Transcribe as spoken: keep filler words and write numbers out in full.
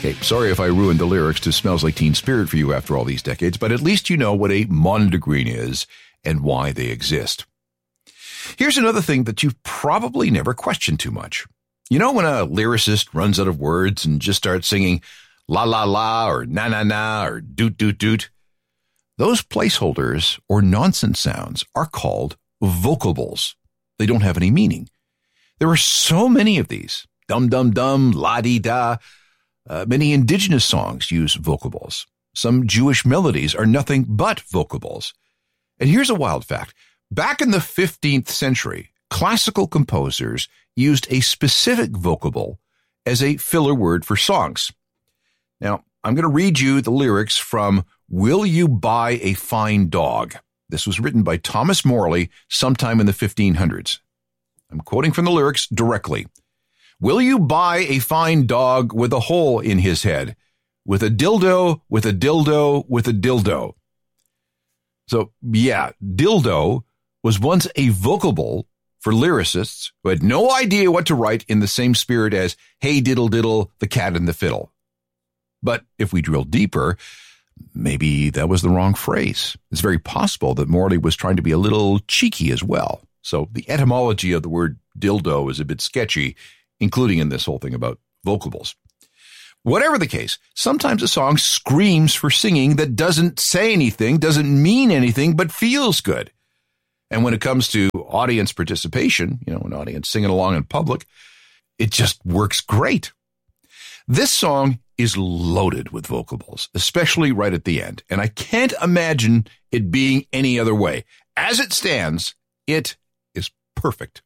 Okay, sorry if I ruined the lyrics to Smells Like Teen Spirit for you after all these decades, but at least you know what a mondegreen is and why they exist. Here's another thing that you've probably never questioned too much. You know when a lyricist runs out of words and just starts singing la la la or na na na or doot doot doot? Those placeholders or nonsense sounds are called vocables. They don't have any meaning. There are so many of these. Dum dum dum, la dee da. Uh, many indigenous songs use vocables. Some Jewish melodies are nothing but vocables. And here's a wild fact. Back in the fifteenth century, classical composers used a specific vocable as a filler word for songs. Now, I'm going to read you the lyrics from Will You Buy a Fine Dog? This was written by Thomas Morley sometime in the fifteen hundreds. I'm quoting from the lyrics directly. Will you buy a fine dog with a hole in his head? With a dildo, with a dildo, with a dildo. So, yeah, dildo was once a vocable for lyricists who had no idea what to write in the same spirit as Hey Diddle Diddle, the Cat and the Fiddle. But if we drill deeper, maybe that was the wrong phrase. It's very possible that Morley was trying to be a little cheeky as well. So the etymology of the word dildo is a bit sketchy, including in this whole thing about vocables. Whatever the case, sometimes a song screams for singing that doesn't say anything, doesn't mean anything, but feels good. And when it comes to audience participation, you know, an audience singing along in public, it just works great. This song is loaded with vocables, especially right at the end. And I can't imagine it being any other way. As it stands, it is perfect.